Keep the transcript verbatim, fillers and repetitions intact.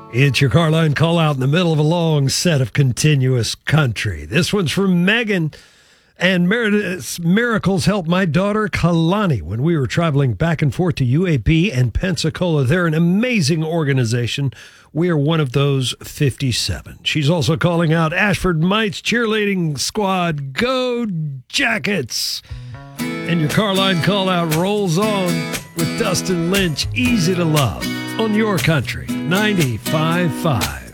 It's your car line call out in the middle of a long set of continuous country. This one's from Megan. And Meredith's miracles helped my daughter Kalani when we were traveling back and forth to U A B and Pensacola. They're an amazing organization. We are one of those fifty-seven. She's also calling out Ashford Mites cheerleading squad. Go Jackets! And your car line call out rolls on with Dustin Lynch. Easy to love on your country. ninety-five point five.